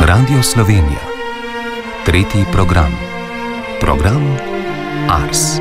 Radio Slovenija. Tretji program. Program Ars.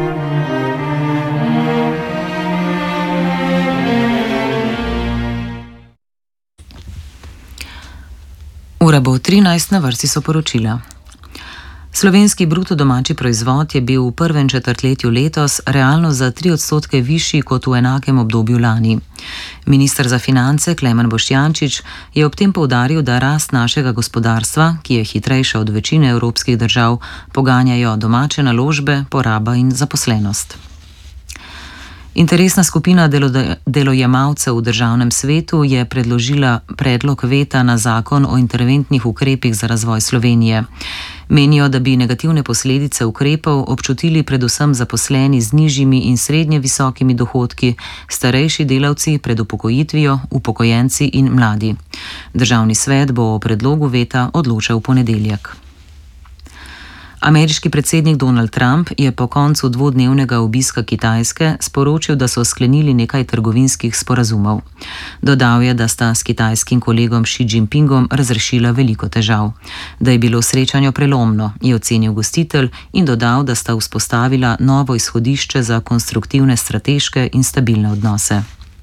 Ura bo 13, na vrsti so poročila. Slovenski bruto domači proizvod je bil v prvem četrtletju letos realno za 3% višji kot v enakem obdobju lani. Minister za finance Klemen Boštjančič je ob tem poudaril, da rast našega gospodarstva, ki je hitrejša od večine evropskih držav, poganjajo domače naložbe, poraba in zaposlenost. Interesna skupina delojemalcev v državnem svetu je predložila predlog veta na zakon o interventnih ukrepih za razvoj Slovenije. Menijo, da bi negativne posledice ukrepov občutili predvsem zaposleni z nižjimi in srednje visokimi dohodki, starejši delavci pred upokojitvijo, upokojenci in mladi. Državni svet bo o predlogu veta odločal v ponedeljek. Ameriški predsednik Donald Trump je po koncu dvodnevnega obiska Kitajske sporočil, da so sklenili nekaj trgovinskih sporazumov. Dodal je, da sta s kitajskim kolegom Xi Jinpingom razrešila veliko težav. Da je bilo srečanje prelomno, je ocenil gostitelj in dodal, da sta vzpostavila novo izhodišče za konstruktivne strateške in stabilne odnose.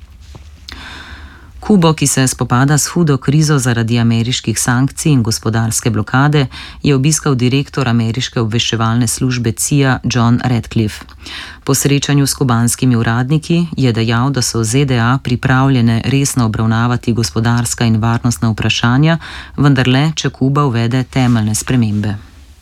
Kubo, ki se spopada s hudo krizo zaradi ameriških sankcij in gospodarske blokade, je obiskal direktor ameriške obveščevalne službe CIA John Ratcliffe. Po srečanju s kubanskimi uradniki je dejal, da so ZDA pripravljene resno obravnavati gospodarska in varnostna vprašanja, vendar le, če Kuba uvede temeljne spremembe.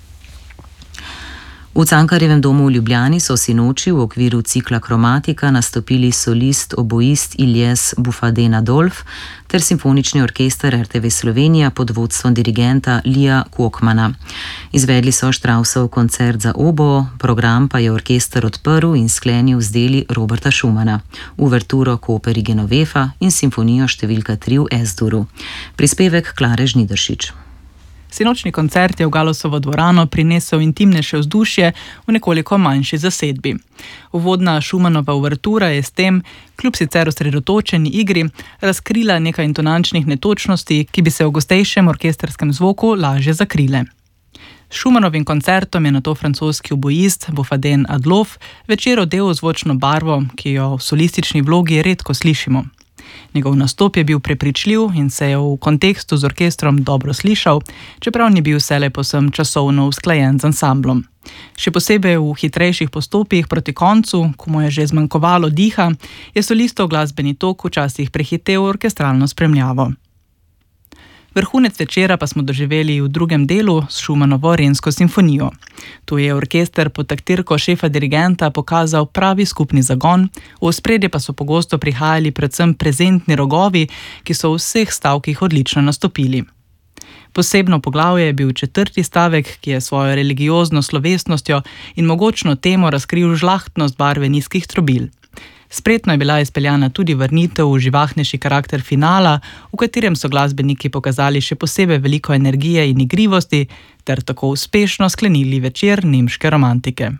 V Cankarjevem domu v Ljubljani so sinoči v okviru cikla Kromatika nastopili solist oboist Ilyes Buffadena-Dolf ter simfonični orkester RTV Slovenija pod vodstvom dirigenta Lija Kokmana. Izvedli so Strausov koncert za oboo, program pa je orkester odprl in sklenil z deli Roberta Schumana, uverturo Koperi Genovefa in simfonijo številka 3 v S-duru. Prispevek Klare Žnidaršič. Sinočni koncert je v Galusovo dvorano prinesel intimnejše vzdušje v nekoliko manjši zasedbi. Uvodna Schumanova uvertura je s tem, kljub sicer osredotočeni igri, razkrila nekaj intonančnih netočnosti, ki bi se v gostejšem orkestrskem zvoku lažje zakrile. S Schumanovim koncertom je nato francoski oboist Buffadena-Dolf večer odel zvočno barvo, ki jo v solistični vlogi redko slišimo. Njegov nastop je bil prepričljiv in se je v kontekstu z orkestrom dobro slišal, čeprav ni bil vselej povsem časovno usklajen z ansamblom. Še posebej v hitrejših postopkih proti koncu, ko mu je že zmanjkovalo diha, je solistov glasbeni tok včasih prehitel orkestralno spremljavo. Vrhunec večera pa smo doživeli v drugem delu s Schumanovo Rensko simfonijo. Tu je orkester pod taktirko šefa dirigenta pokazal pravi skupni zagon, v ospredje pa so pogosto prihajali predvsem prezentni rogovi, ki so v vseh stavkih odlično nastopili. Posebno poglavje je bil 4. stavek, ki je svojo religiozno slovesnostjo in mogočno temo razkril žlahtnost barve nizkih trobil. Spretno je bila izpeljana tudi vrnitev v živahnejši karakter finala, v katerem so glasbeniki pokazali še posebej veliko energije in igrivosti ter tako uspešno sklenili večer nemške romantike.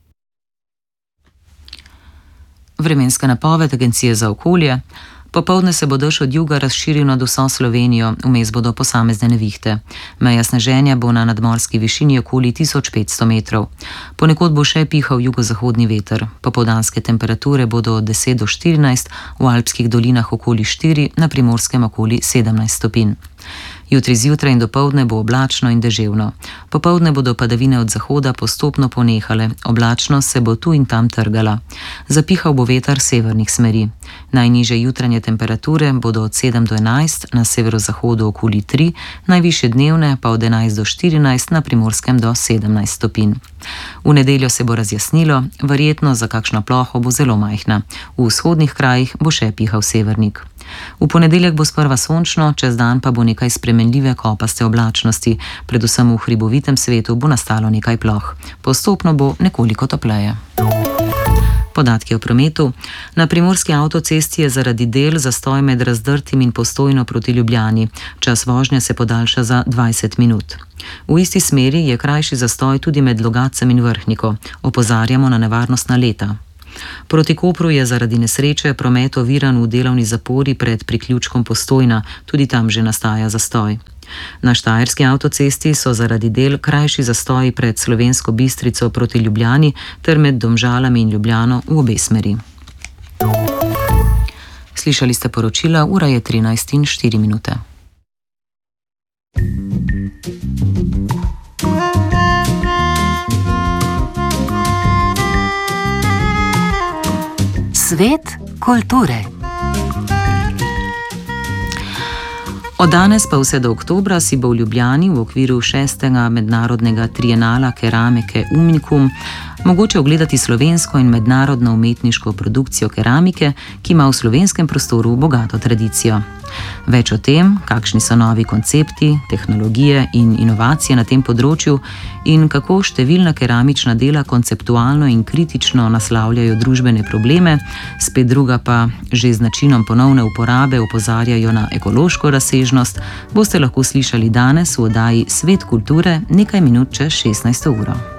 Vremenska napoved Agencije za okolje. Popoldne se bo dež od juga razširil nad vso Slovenijo, vmes bodo posamezne nevihte. Meja sneženja bo na nadmorski višini okoli 1500 metrov. Ponekod bo še pihal jugozahodni veter. Popoldanske temperature bodo od 10 do 14, v alpskih dolinah okoli 4, na Primorskem okoli 17 stopinj. Jutri zjutraj in dopoldne bo oblačno in deževno. Popoldne bodo padavine od zahoda postopno ponehale, oblačnost se bo tu in tam trgala. Zapihal bo veter severnih smeri. Najnižje jutranje temperature bodo od 7 do 11, na severozahodu okoli 3, najvišje dnevne pa od 11 do 14, na Primorskem do 17 stopinj. V nedeljo se bo razjasnilo, verjetno za kakšno ploho bo zelo majhna. V vzhodnih krajih bo še pihal severnik. V ponedeljek bo sprva sončno, čez dan pa bo nekaj spremenljive kopaste oblačnosti, predvsem v hribovitem svetu bo nastalo nekaj ploh. Postopno bo nekoliko topleje. Podatki o prometu. Na primorski avtocesti je zaradi del zastoj med Razdrtim in Postojno proti Ljubljani. Čas vožnje se podaljša za 20 minut. V isti smeri je krajši zastoj tudi med Logatcem in Vrhniko. Opozarjamo na nevarnostna leta. Proti Kopru je zaradi nesreče promet oviran v delovni zapori pred priključkom Postojna, tudi tam že nastaja zastoj. Na Štajerski avtocesti so zaradi del krajši zastoji pred Slovensko Bistrico proti Ljubljani ter med Domžalami in Ljubljano v obe smeri. Slišali ste poročila, ura je 13:04. Svet kulture. Od danes pa vse do oktobra si bo v Ljubljani v okviru 6. mednarodnega trienala keramike Umikum mogoče ogledati slovensko in mednarodno umetniško produkcijo keramike, ki ima v slovenskem prostoru bogato tradicijo. Več o tem, kakšni so novi koncepti, tehnologije in inovacije na tem področju in kako številna keramična dela konceptualno in kritično naslavljajo družbene probleme, spet druga pa že z načinom ponovne uporabe opozarjajo na ekološko razsežnost, boste lahko slišali danes v oddaji Svet kulture nekaj minut čez 16. uro.